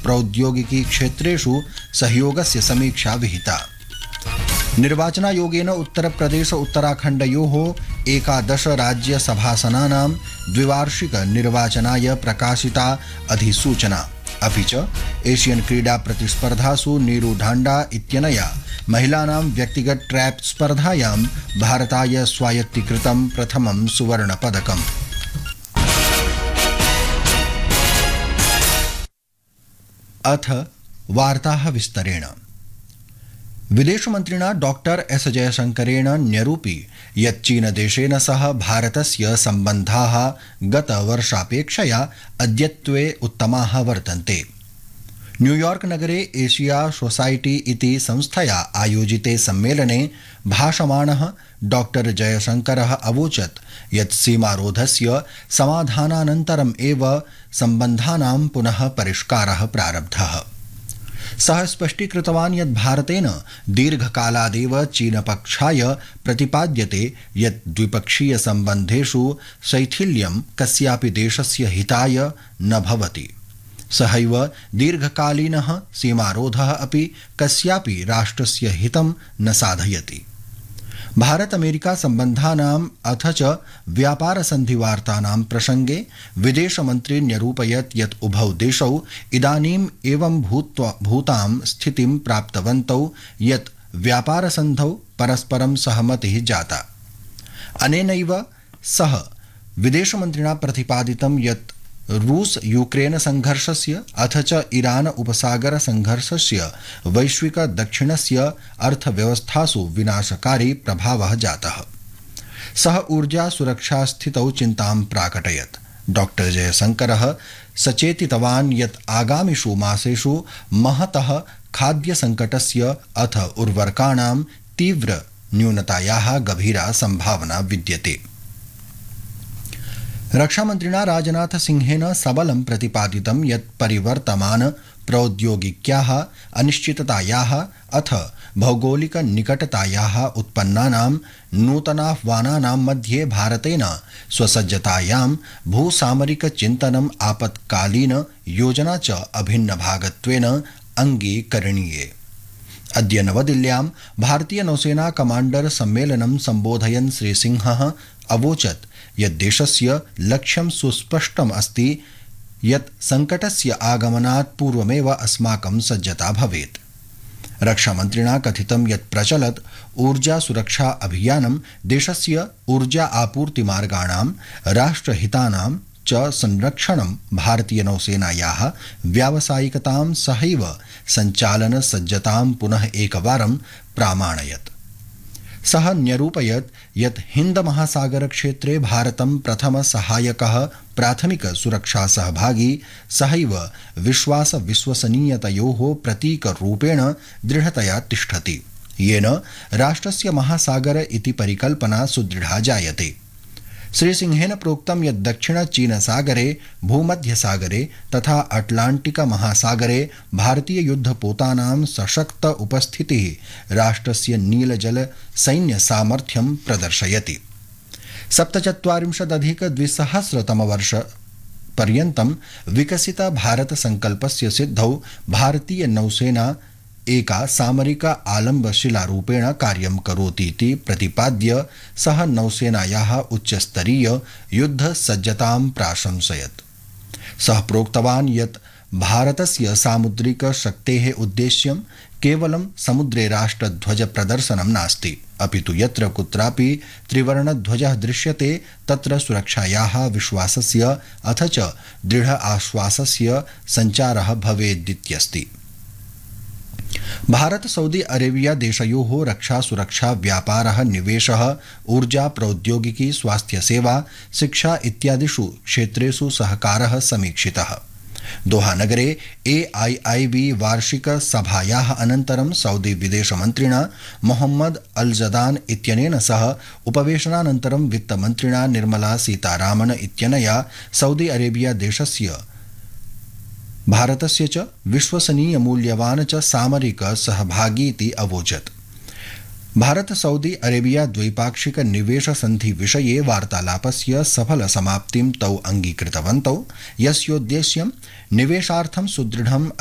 प्रौद्योगिकी क्षेत्रेषु सहयोगस्य समीक्षा विहिता। निर्वाचनायोगेन उत्तरप्रदेश उत्तराखण्डयोः 11 राज्यसभासनानां द्विवार्षिक निर्वाचनाय प्रकाशिता अधिसूचना। अपि च एशियन क्रीडा प्रतिस्पर्धासु नीरू ढांडा इत्यनया महिलानां व्यक्तिगत ट्रैप स्पर्धायां भारताय स्वायत्तीकृतं प्रथमं सुवर्णपदकम्। अथ वार्ताः विस्तरेण। विदेशमन्त्रिणा डॉक्टर एस जयशंकरेण न्यरूपि यत् चीनदेशेन सह भारतस्य सम्बन्धाः गतवर्षापेक्षया अद्यत्वे उत्तमाः वर्तन्ते। न्यूयॉर्क नगरे एशिया सोसाइटी इति संस्थया आयोजिते सम्मेलने भाषमाणः डॉक्टर जयशंकरः अवोचत् यत् सीमारोधस्य समाधानानन्तरम् एव सम्बन्धानां पुनः परिष्कारः प्रारब्धः। सः स्पष्टीकृतवान् यत् भारतेन दीर्घकालादेव चीनपक्षाय प्रतिपाद्यते यत् द्विपक्षीय सम्बन्धेषु शैथिल्यं कस्यापि देशस्य हिताय न भवति। सहैव दीर्घकालीनः सीमारोधः अपि कस्यापि राष्ट्रस्य हितं न साधयति। भारत अमेरिका सम्बन्धानाम् अथ च व्यापारसन्धिवार्तानां प्रसंगे विदेशमन्त्री न्यरूपयत् यत् उभौ देशौ इदानीम् एवं भूतां स्थितिं प्राप्तवन्तौ यत् व्यापारसन्धौ परस्परं सहमतिः जाता। अनेनैव सह विदेशमन्त्रिणा प्रतिपादितं यत् रूस यूक्रेन संघर्षस्य अथ च ईरान उपसागर संघर्षस्य वैश्विक दक्षिणस्य अर्थव्यवस्थासु विनाशकारी प्रभावः जातः। सः ऊर्जा सुरक्षा स्थितौ चिन्तां प्राकटयत्। डॉक्टर जयशंकरः सचेतितवान् यत् आगामिषु मासेषु महतः खाद्य संकटस्य अथ उर्वरकाणां तीव्र न्यूनतायाः गभीरा संभावना विद्यते। रक्षामन्त्रिणा राजनाथ सिंहेन सबलं प्रतिपादितं यत् परिवर्तमान प्रौद्योगिक्याः अनिश्चिततायाः अथ भौगोलिक निकटतायाः उत्पन्नानां नूतनाह्वानानां मध्ये भारतेन स्वसज्जतायां भूसामरिक चिन्तनम् आपत्कालीन योजना च अभिन्नभागत्वेन अङ्गीकरणीये। अद्य नवदिल्ल्यां भारतीय नौसेना कमाण्डर सम्मेलनं सम्बोधयन् श्रीसिंहः अवोचत् यत् देशस्य लक्ष्यं सुस्पष्टम् अस्ति यत् संकटस्य आगमनात् पूर्वमेव अस्माकं सज्जता भवेत्। रक्षामन्त्रिणा कथितं यत् प्रचलत् ऊर्जा सुरक्षा अभियानं देशस्य ऊर्जा आपूर्तिमार्गाणां राष्ट्रहितानां च संरक्षणं भारतीय नौसेनायाः व्यावसायिकतां सहैव संचालन सज्जतां पुनः एकवारं प्रामाणयत्। सः न्यरूपयत् यत् हिंद महासागर क्षेत्रे भारतं प्रथम सहायकः प्राथमिक सुरक्षा सहभागी सहैव विश्वास विश्वसनीयतयोः प्रतीकरूपेण दृढतया तिष्ठति, येन राष्ट्रस्य महासागर इति परिकल्पना सुदृढा जायते। श्रीसिंहेन प्रोक्तं यत् दक्षिण चीन सागरे, भूमध्यसागरे तथा अटलांटिक महासागरे भारतीय युद्धपोतानां सशक्त उपस्थितिः राष्ट्रस्य नीलजल सैन्य सामर्थ्यं प्रदर्शयति। 47-2000 पर्यन्तं विकसित भारत संकल्पस्य सिद्धौ भारतीय नौसेना एका सामरिक आलम्बशिलारूपेण कार्यं करोतीति प्रतिपाद्य सः नौसेनायाः उच्चस्तरीय युद्धसज्जतां प्राशंसयत्। सः प्रोक्तवान् यत् भारतस्य सामुद्रिक शक्तेः उद्देश्यं केवलं समुद्रे राष्ट्रध्वज प्रदर्शनं नास्ति, अपितु यत्र कुत्रापि त्रिवर्णध्वजः दृश्यते तत्र सुरक्षायाः विश्वासस्य अथ च दृढ आश्वासस्य सञ्चारः भवेदित्यस्ति। भारत सऊदी अरेबिया देशयोः रक्षा सुरक्षा व्यापारः निवेशः ऊर्जा प्रौद्योगिकी स्वास्थ्य सेवा शिक्षा इत्यादिषु क्षेत्रेषु सहकारः समीक्षितः। दोहा नगरे AIIB वार्षिक सभायाः अनन्तरं सऊदी विदेशमन्त्रिणा मोहम्मद अल जदान इत्यनेन सह उपवेशनानन्तरं वित्तमन्त्रिणा निर्मला सीतारामन इत्यनया सऊदी अरेबिया देशस्य भारतस्य च विश्वसनीय मूल्यवान च सामरिक सहभागी इति अवोचत्। भारत सऊदी अरेबिया द्वैपाक्षिक निवेश संधि विषये वार्तालापस्य सफल समाप्तिं तौ अंगीकृतवन्तौ, यस्योद्देश्यं निवेशार्थं सुदृढं